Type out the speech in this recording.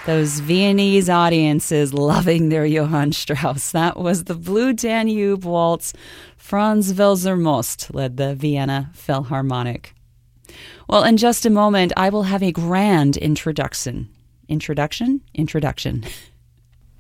Those Viennese audiences loving their Johann Strauss. That was the Blue Danube Waltz. Franz Welser Most led the Vienna Philharmonic. Well, in just a moment, I will have a grand introduction. Introduction?